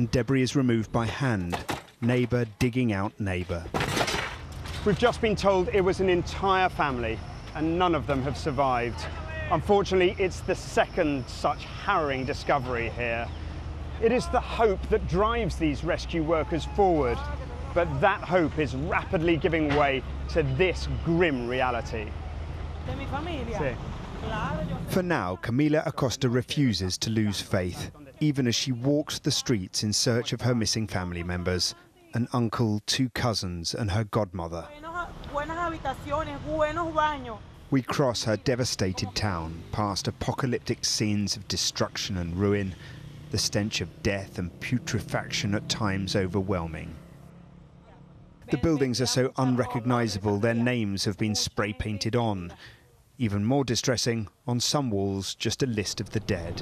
and debris is removed by hand, neighbour digging out neighbour. We've just been told it was an entire family and none of them have survived. Unfortunately, it's the second such harrowing discovery here. It is the hope that drives these rescue workers forward, but that hope is rapidly giving way to this grim reality. For now, Camila Acosta refuses to lose faith, even as she walks the streets in search of her missing family members, an uncle, 2 cousins and her godmother. We cross her devastated town, past apocalyptic scenes of destruction and ruin, the stench of death and putrefaction at times overwhelming. The buildings are so unrecognizable their names have been spray painted on. Even more distressing, on some walls, just a list of the dead.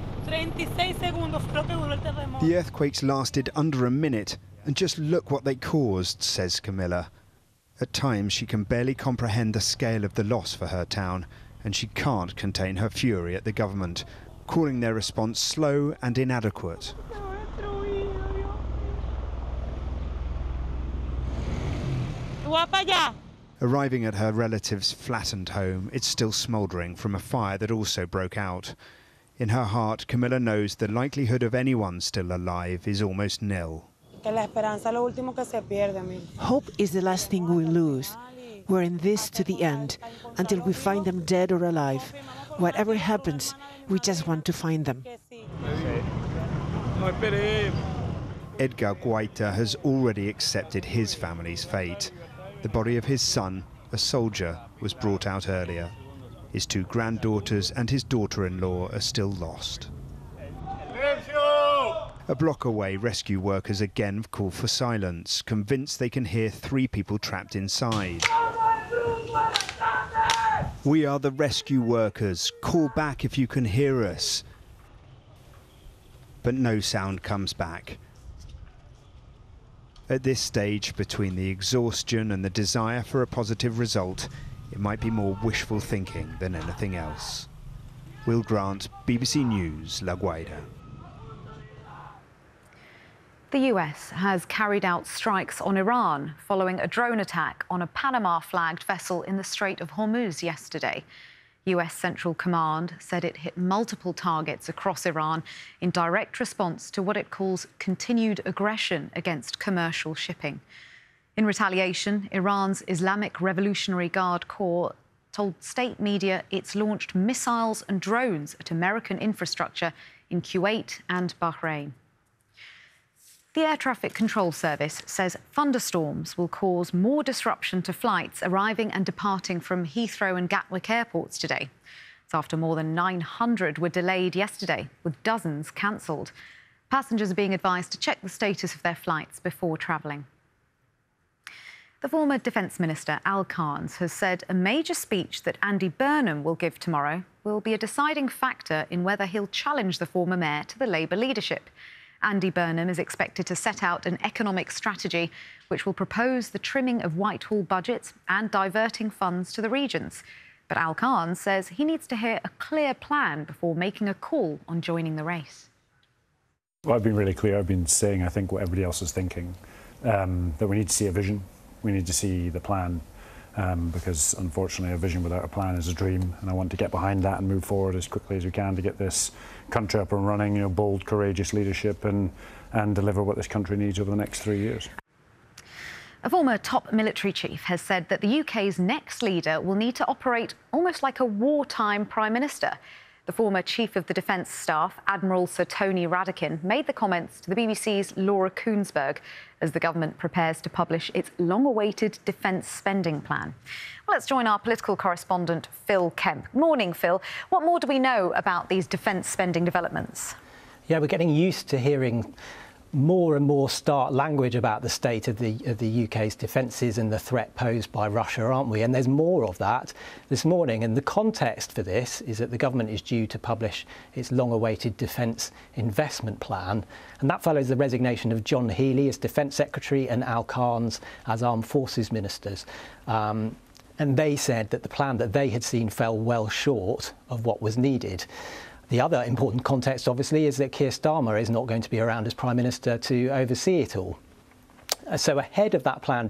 The earthquakes lasted under a minute, and just look what they caused, says Camilla. At times she can barely comprehend the scale of the loss for her town, and she can't contain her fury at the government, calling their response slow and inadequate. Arriving at her relative's flattened home, it's still smouldering from a fire that also broke out. In her heart, Camilla knows the likelihood of anyone still alive is almost nil. Hope is the last thing we lose. We're in this to the end, until we find them dead or alive. Whatever happens, we just want to find them. Edgar Guaita has already accepted his family's fate. The body of his son, a soldier, was brought out earlier. His 2 granddaughters and his daughter-in-law are still lost. A block away, rescue workers again call for silence, convinced they can hear 3 people trapped inside. We are the rescue workers. Call back if you can hear us. But no sound comes back. At this stage, between the exhaustion and the desire for a positive result, it might be more wishful thinking than anything else. Will Grant, BBC News, La Guaira. The US has carried out strikes on Iran following a drone attack on a Panama-flagged vessel in the Strait of Hormuz yesterday. US Central Command said it hit multiple targets across Iran in direct response to what it calls continued aggression against commercial shipping. In retaliation, Iran's Islamic Revolutionary Guard Corps told state media it's launched missiles and drones at American infrastructure in Kuwait and Bahrain. The Air Traffic Control Service says thunderstorms will cause more disruption to flights arriving and departing from Heathrow and Gatwick airports today. It's after more than 900 were delayed yesterday, with dozens cancelled. Passengers are being advised to check the status of their flights before travelling. The former Defence Minister, Al Carnes, has said a major speech that Andy Burnham will give tomorrow will be a deciding factor in whether he'll challenge the former mayor to the Labour leadership. Andy Burnham is expected to set out an economic strategy which will propose the trimming of Whitehall budgets and diverting funds to the regions. But Al Carnes says he needs to hear a clear plan before making a call on joining the race. Well, I've been really clear. I've been saying, I think, what everybody else is thinking, that we need to see a vision. We need to see the plan, because, unfortunately, a vision without a plan is a dream, and I want to get behind that and move forward as quickly as we can to get this country up and running, bold, courageous leadership and deliver what this country needs over the next 3 years. A former top military chief has said that the UK's next leader will need to operate almost like a wartime prime minister. The former chief of the defence staff, Admiral Sir Tony Radakin, made the comments to the BBC's Laura Koonsberg as the government prepares to publish its long-awaited defence spending plan. Well, let's join our political correspondent, Phil Kemp. Morning, Phil. What more do we know about these defence spending developments? Yeah, we're getting used to hearing more and more stark language about the state of the UK's defences and the threat posed by Russia, aren't we? And there's more of that this morning. And the context for this is that the government is due to publish its long-awaited defence investment plan. And that follows the resignation of John Healey as Defence Secretary and Al Carnes as Armed Forces Ministers. And they said that the plan that they had seen fell well short of what was needed. The other important context, obviously, is that Keir Starmer is not going to be around as Prime Minister to oversee it all. So ahead of that planned